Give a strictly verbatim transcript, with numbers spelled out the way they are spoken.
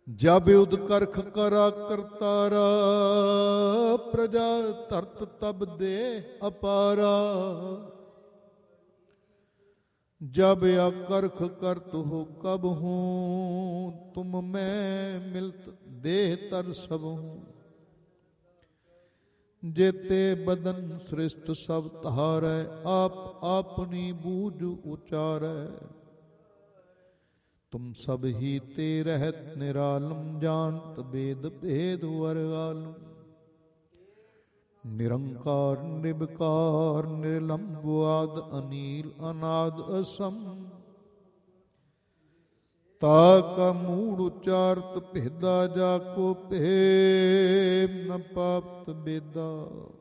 ਜਬ ਉਦ ਕਰਖ ਕਰਾ ਕਰਤਾਰਾ, ਪ੍ਰਜਾ ਧਰਤ ਤਬ ਦੇ ਅਪਾਰਾ। जब आकर्ख करत हो कब हूँ, तुम मैं मिलत देह तर सब हूँ। जेते बदन सृष्ट सब तहारै, आप आपनी बूझ उचारै। तुम सब ही ते रहत निरालम, जानत वेद भेद वर आलम। निरंकार निर्विकार निर्लंबवाद, अनील अनाद असम। ताका मूढ़ उचारत भेदा, जाको भेद न पाप्त बेदा।